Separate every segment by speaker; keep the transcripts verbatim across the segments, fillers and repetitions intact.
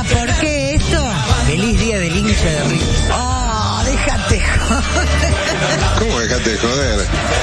Speaker 1: ¿Sabía por qué esto?
Speaker 2: Feliz día del hincha de River.
Speaker 1: Oh, déjate joder.
Speaker 3: ¿Cómo déjate de joder?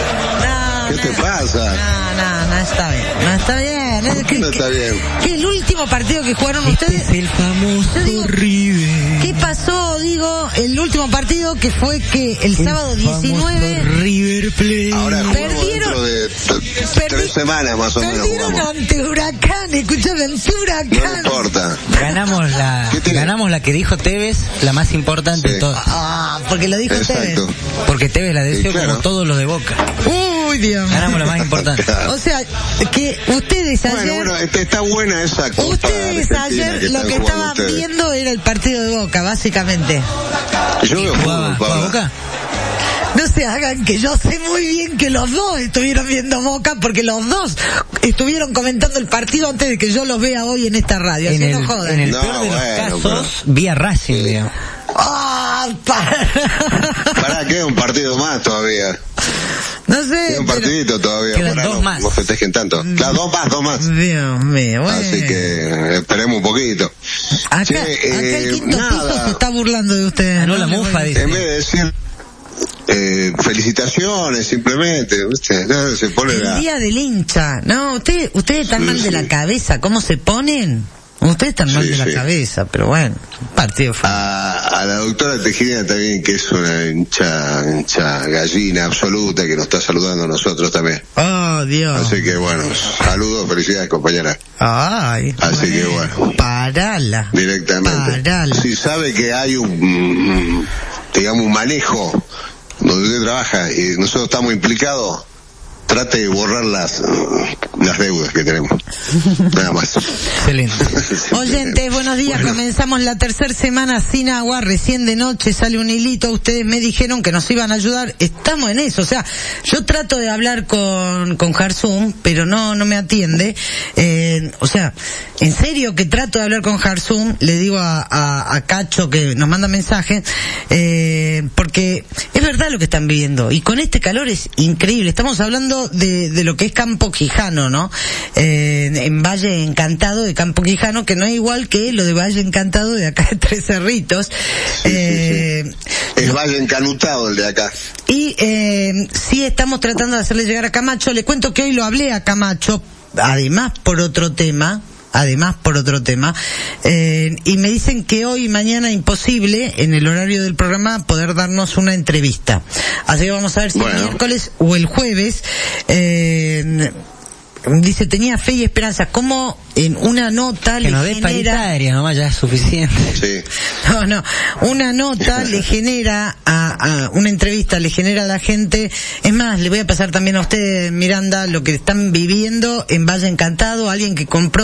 Speaker 1: No,
Speaker 3: ¿Qué
Speaker 1: no,
Speaker 3: te pasa?
Speaker 1: No, no, no está bien. No está bien.
Speaker 3: ¿Por qué no
Speaker 1: que,
Speaker 3: está bien?
Speaker 1: Que el último partido que jugaron
Speaker 2: Este
Speaker 1: ustedes...
Speaker 2: es el famoso
Speaker 1: digo,
Speaker 2: River.
Speaker 1: ¿Qué pasó, digo, el último partido que fue que el, el sábado diecinueve...
Speaker 2: River Plate.
Speaker 3: Ahora jugamos
Speaker 1: Perdieron-
Speaker 3: dentro de t- tres semanas más o menos
Speaker 1: Perdieron
Speaker 3: jugamos.
Speaker 1: ante Huracán, escuchame, ante
Speaker 3: No
Speaker 1: Huracán.
Speaker 3: importa.
Speaker 2: Ganamos la,
Speaker 3: ¿Qué tiene?
Speaker 2: ganamos la que dijo Tevez, la más importante
Speaker 3: Sí.
Speaker 2: de todas.
Speaker 1: Ah, porque lo dijo Tevez.
Speaker 3: Exacto.
Speaker 2: Porque Tevez la deseó
Speaker 3: Sí, claro.
Speaker 2: como todos los de Boca.
Speaker 1: Uy, Dios.
Speaker 2: Ganamos la más importante.
Speaker 1: O sea, que ustedes ayer...
Speaker 3: Bueno, bueno, este, está buena esa copa
Speaker 1: Ustedes
Speaker 3: argentina
Speaker 1: ayer
Speaker 3: que
Speaker 1: lo
Speaker 3: están
Speaker 1: que
Speaker 3: jugando
Speaker 1: estaban
Speaker 3: ustedes.
Speaker 1: viendo era el partido de Boca, básicamente.
Speaker 3: Yo veo
Speaker 2: ¿Jugaba,
Speaker 3: fútbol,
Speaker 2: jugaba
Speaker 3: Paula.
Speaker 2: Boca?
Speaker 1: No se hagan que yo sé muy bien que los dos estuvieron viendo Boca porque los dos estuvieron comentando el partido antes de que yo los vea hoy en esta radio.
Speaker 2: En
Speaker 1: Así
Speaker 2: el,
Speaker 1: no jodan.
Speaker 2: en el
Speaker 3: No,
Speaker 2: peor de los
Speaker 3: bueno,
Speaker 2: casos, vía Racing, digamos.
Speaker 1: Ah, para.
Speaker 3: Pará, queda un partido más todavía.
Speaker 1: No sé.
Speaker 3: Queda un
Speaker 1: pero-
Speaker 3: partidito todavía.
Speaker 2: Quedan
Speaker 3: Pará,
Speaker 2: dos
Speaker 3: no,
Speaker 2: más.
Speaker 3: no festejen tanto. Claro, dos más, dos más.
Speaker 1: Dios mío, bueno.
Speaker 3: Así que esperemos un poquito.
Speaker 1: Acá,
Speaker 3: Che,
Speaker 1: acá
Speaker 3: eh,
Speaker 1: el quinto
Speaker 3: nada.
Speaker 1: piso se está burlando de ustedes.
Speaker 2: Ganó la
Speaker 1: ¿no?
Speaker 2: mufa, dice.
Speaker 3: En vez de decir eh, felicitaciones, simplemente, ¿viste? No, se pone
Speaker 1: El
Speaker 3: la...
Speaker 1: día del hincha. No, ustedes, ustedes están
Speaker 3: Sí,
Speaker 1: mal de
Speaker 3: sí.
Speaker 1: la cabeza. ¿Cómo se ponen? Ustedes están mal
Speaker 3: Sí,
Speaker 1: de la
Speaker 3: sí.
Speaker 1: cabeza, pero bueno, un partido fácil.
Speaker 3: A, a la doctora Tejina también, que es una hincha, hincha gallina absoluta, que nos está saludando a nosotros también.
Speaker 1: Oh, Dios.
Speaker 3: Así que bueno, saludos, felicidades compañera.
Speaker 1: Ay.
Speaker 3: Así que bueno.
Speaker 1: Parala.
Speaker 3: Directamente.
Speaker 1: Parala.
Speaker 3: Si sabe que hay un, mm, digamos, un manejo donde usted trabaja y nosotros estamos implicados, trate de borrar las, las deudas que tenemos. Nada más.
Speaker 2: Excelente.
Speaker 1: Oyentes, buenos días.
Speaker 3: Bueno.
Speaker 1: Comenzamos la tercera semana sin agua. Recién de noche sale un hilito. Ustedes me dijeron que nos iban a ayudar. Estamos en eso. O sea, yo trato de hablar con, con Jarsum, pero no, no me atiende. Eh, o sea, en serio que trato de hablar con Jarsum. Le digo a, a, a Cacho que nos manda mensaje, eh, porque es verdad lo que están viviendo. Y con este calor es increíble. Estamos hablando de, de lo que es Campo Quijano, ¿no? Eh, en Valle Encantado de Campo Quijano, que no es igual que lo de Valle Encantado de acá de Tres Cerritos.
Speaker 3: Sí,
Speaker 1: eh,
Speaker 3: sí, sí. Es Valle Encanutado el de acá.
Speaker 1: Y eh, sí estamos tratando de hacerle llegar a Camacho. Le cuento que hoy lo hablé a Camacho, además por otro tema. Además, por otro tema, eh, y me dicen que hoy y mañana imposible, en el horario del programa, poder darnos una entrevista. Así que vamos a ver si
Speaker 3: Bueno.
Speaker 1: el miércoles o el jueves, eh, dice, tenía fe y esperanza. Como en una nota
Speaker 2: Que
Speaker 1: le
Speaker 2: nos dé
Speaker 1: genera...
Speaker 2: paritaria, nomás ya es suficiente.
Speaker 3: Sí.
Speaker 1: No, no, una nota le genera a, a una entrevista le genera a la gente. Es más, le voy a pasar también a usted, Miranda, lo que están viviendo en Valle Encantado, alguien que compró